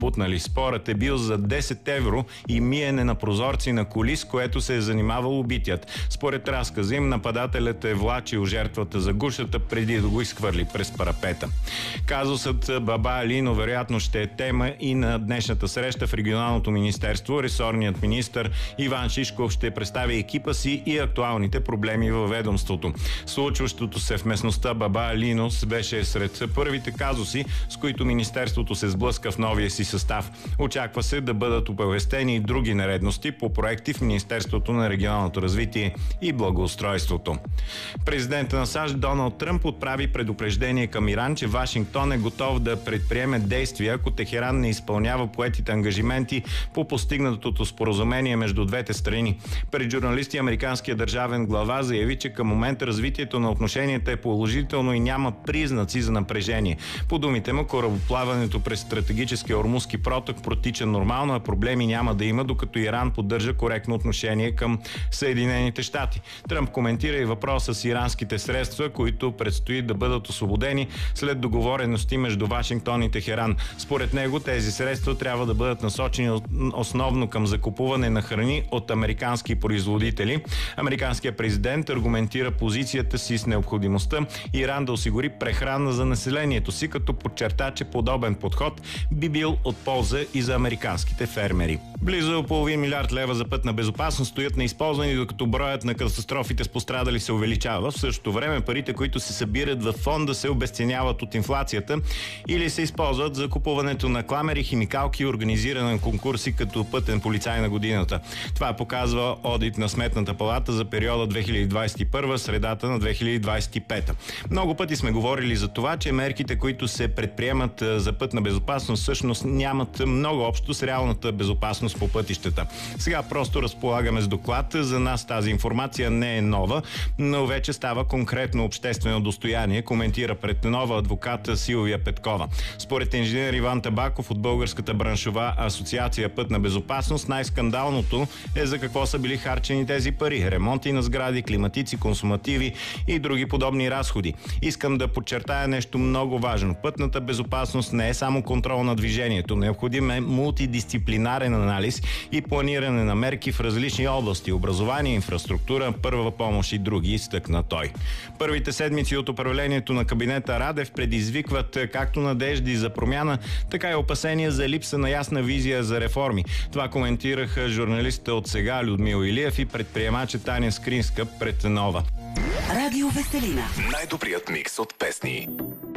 бутнали. Спорът е бил за 10 евро и миене на прозорци на коли, с което се е занимавал убитият. Според разказа им, нападателят е влачил жертвата за гушата преди да го изхвърли през парапета. Казусът Баба Алино вероятно ще е тема и на днешната среща в регионалното министерство. Ресорният министър Иван Шишков ще представи екипа си и актуалните проблеми във ведомството. Случващото се в местността Баба Алино беше сред първите казуси, с които министерството се сблъска в новия си състав. Очаква се да бъдат оповестени и други нередности по проекти в Министерството на регионалното развитие и благоустройството. Президентът на САЩ Доналд Тръмп отправи предупреждение към Иран, че Вашингтон е готов да предприеме действия, ако Техеран не изпълнява поетите ангажименти по постигнатото споразумение между двете страни. Пред журналисти американският държавен глава заяви, че към момента развитието на отношенията е положително и няма признаци за напрежение. По думите му, корабоплаването през стратегическия Ормузски проток протича нормално, а проблеми няма да има, докато Иран поддържа коректно отношение към Съединените щати. Тръмп коментира и въпроса с иранските средства, които предстои да бъдат освободени след договорености между Вашингтон и Техеран. Според него тези средства трябва да бъдат насочени основно към закупуване на храни от американски производители. Американският президент аргументира позицията си с необходимостта Иран да осигури прехрана за населението си, като подчерта, че подобен подход би бил от полза и за американските фермери. Близо половин милиард лева за пътна безопасност стоят неизползвани, докато броят на катастрофите с пострадали се увеличава. В същото време парите, които се събират във фонда, се обезценяват от инфлацията или се използват за купуването на кламери, химикалки и организиране на конкурси като пътен полицай на годината. Това показва одит на Сметната палата за периода 2021 средата на 2025. Много пъти сме говорили за това, че мерките, които се предприемат за пътна безопасност, всъщност нямат много общо с реалната безопасност по пътищата. Сега просто разполагаме с доклад. За нас тази информация не е нова, но вече става конкретно обществено достояние, коментира пред нова адвоката Силвия Петкова. Според инженер Иван Табаков от Българската браншова асоциация Пътна безопасност, най-скандалното е за какво са били харчени тези пари. Ремонти на сгради, климатици, консумативи и други подобни разходи. Искам да подчертая нещо много важно. Пътната безопасност не е само контрол на движението. Необходим е мултидисциплинарен анализ и планиране на мерки в различни области – образование, инфраструктура, първа помощ и други, изтъкна той. Първите седмици от управлението на кабинета Радев предизвикват както надежди за промяна, така и опасения за липса на ясна визия за реформи. Това коментираха журналистите от Сега Людмил Илиев и предприемача Таня Скринска пред Нова. Радио Веселина. Най-добрият микс от песни.